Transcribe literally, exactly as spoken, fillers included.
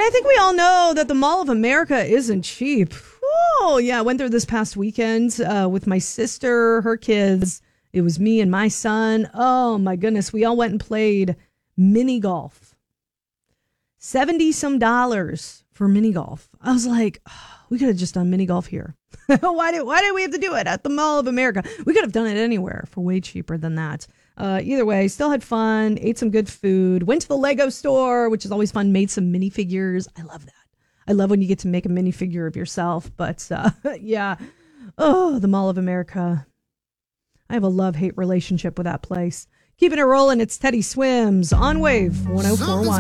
And I think we all know that the Mall of America isn't cheap. Oh, yeah. I went there this past weekend uh, with my sister, her kids. It was me and my son. Oh, my goodness. We all went and played mini golf. seventy some dollars for mini golf. I was like, oh, we could have just done mini golf here. why did why did we have to do it at the Mall of America? We could have done it anywhere for way cheaper than that. Uh, either way, still had fun, ate some good food, went to the Lego store, which is always fun, made some minifigures. I love that. I love when you get to make a minifigure of yourself. But uh, yeah, oh, the Mall of America. I have a love-hate relationship with that place. Keeping it rolling, it's Teddy Swims on Wave one oh four point one.